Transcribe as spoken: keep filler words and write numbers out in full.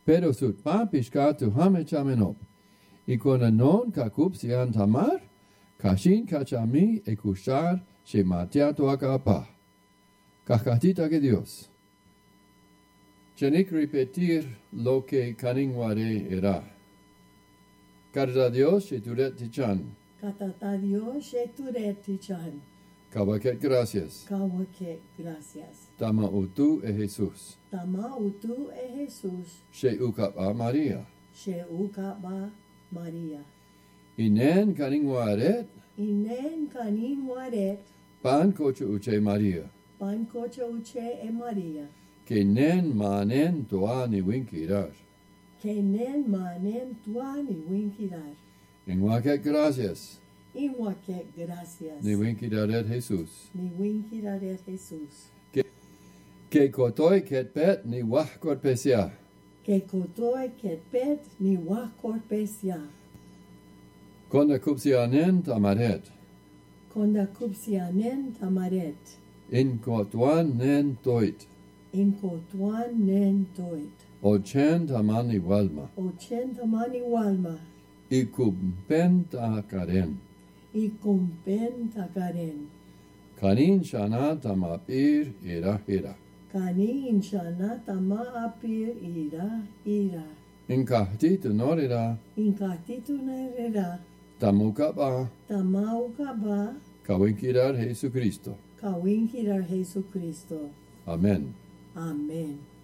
Pero sut pa pishka tu hame chamenop. Ikona non kakup sian tamar, kashin kachami e kushar she matia tuaka pa. Kakatita que Dios. Chenik repetir lo que kaningware era. Karda Dios she turet tichan. Katata Dios she turet tichan. Kawaket gracias. Kawaket gracias. Tama utu e Jesus. Tama utu e Jesus. She ukapa Maria. She ukapa Maria. Inen kaningwaret. Inen kaningwaret. Pan kocha uche Maria. Pan kocha uche e Maria. Que nen manen toa ni winkirar. Que nen manen tua ni winkirar. En waket gracias. Inwaket gracias. Ni winkidaret Jesus. Ni winkidaret Jesus. Que, que kotoy ketpet ni wahkot pesia. Que kotoy ketpet ni wahkot pesia. Konda kupsianen tamaret. Konda kupsianen tamaret. In kotuan nen toit. In kotuan nen toit. Ochen tamani walma. Ochen tamani walma. Ikumpenta karen. Ikumpenta karen. Kanin shana tamapir ira ira. Kanin shana tamapir ira ira. In kahtitu norira. In kahtitu norira. Tamukaba. Tamaukaba. Kawinkirar Jesucristo. Kawinkirar Jesucristo. Amen. Amen.